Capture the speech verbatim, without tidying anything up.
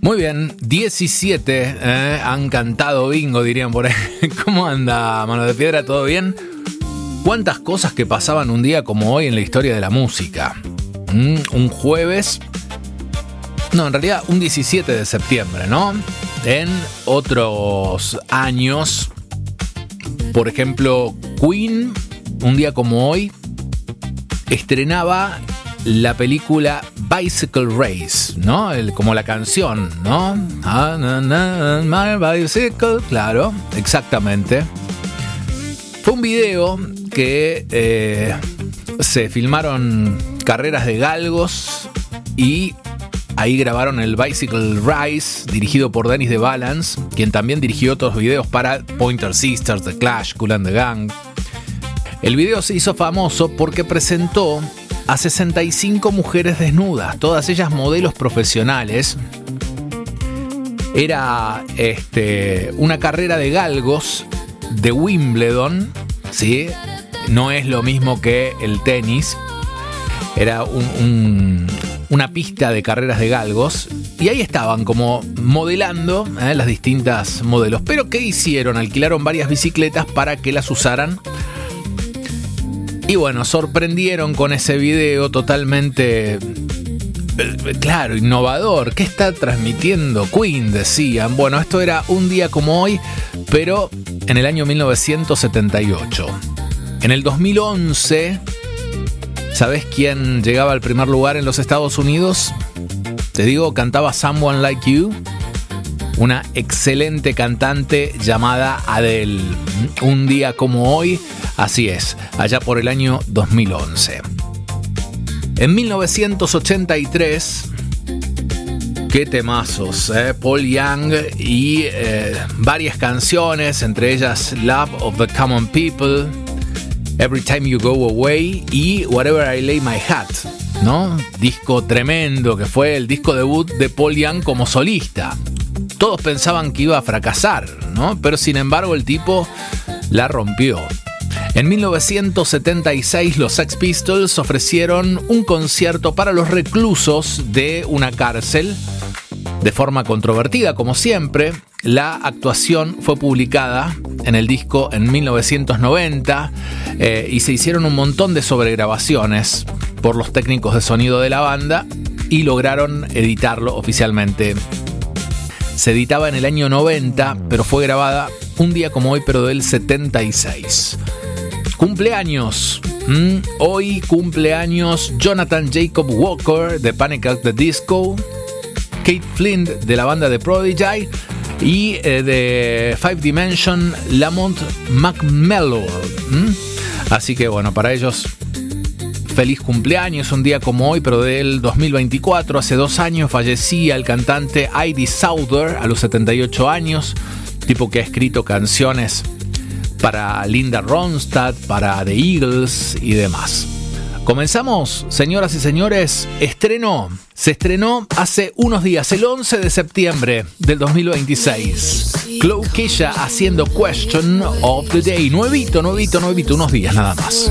Muy bien, diecisiete, eh, han cantado bingo, dirían por ahí. ¿Cómo anda, Mano de Piedra? ¿Todo bien? ¿Cuántas cosas que pasaban un día como hoy en la historia de la música? Mm, un jueves, no, en realidad un diecisiete de septiembre, ¿no? En otros años, por ejemplo, Queen, un día como hoy, estrenaba la película Bicycle Race, ¿no? El, como la canción, ¿no? Ah, na, na, my bicycle, claro, exactamente. Fue un video que eh, se filmaron carreras de galgos y ahí grabaron el Bicycle Race, dirigido por Dennis DeValance, quien también dirigió otros videos para Pointer Sisters, The Clash, Kool and the Gang. El video se hizo famoso porque presentó a sesenta y cinco mujeres desnudas, todas ellas modelos profesionales. Era este, una carrera de galgos de Wimbledon, ¿sí? No es lo mismo que el tenis. Era un, un, una pista de carreras de galgos. Y ahí estaban como modelando ¿eh? las distintas modelos. Pero ¿qué hicieron? Alquilaron varias bicicletas para que las usaran. Y bueno, sorprendieron con ese video totalmente, claro, innovador. ¿Qué está transmitiendo Queen? Decían. Bueno, esto era un día como hoy, pero en el año mil novecientos setenta y ocho. En el dos mil once, ¿sabés quién llegaba al primer lugar en los Estados Unidos? Te digo, cantaba Someone Like You, una excelente cantante llamada Adele. Un día como hoy, así es, allá por el año dos mil once. En mil novecientos ochenta y tres, qué temazos, ¿eh? Paul Young y eh, varias canciones, entre ellas Love of the Common People, Every Time You Go Away y Wherever I Lay My Hat, ¿no? Disco tremendo que fue el disco debut de Paul Young como solista. Todos pensaban que iba a fracasar, ¿no? Pero sin embargo el tipo la rompió. En mil novecientos setenta y seis los Sex Pistols ofrecieron un concierto para los reclusos de una cárcel de forma controvertida, como siempre. La actuación fue publicada en el disco en mil novecientos noventa eh, y se hicieron un montón de sobregrabaciones por los técnicos de sonido de la banda y lograron editarlo oficialmente. Se editaba en el año noventa, pero fue grabada un día como hoy, pero del setenta y seis. Cumpleaños. Mm, hoy cumpleaños Jonathan Jacob Walker de Panic at the Disco, Kate Flint de la banda de Prodigy y eh, de Five Dimension Lamont McMellor. Mm. Así que bueno, para ellos feliz cumpleaños, un día como hoy, pero del dos mil veinticuatro, hace dos años, fallecía el cantante Eddie Sauter a los setenta y ocho años, tipo que ha escrito canciones para Linda Ronstadt, para The Eagles y demás. Comenzamos, señoras y señores, estreno, se estrenó hace unos días, el once de septiembre del dos mil veintiséis. Chloe Kisha haciendo Question of the Day, nuevito, nuevito, nuevito, unos días nada más.